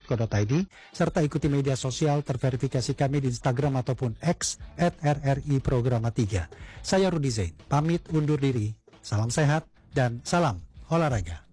rri.co.id, serta ikuti media sosial terverifikasi kami di Instagram ataupun X @RRI Programa 3. Saya Rudi Zain, pamit undur diri. Salam sehat dan salam olahraga.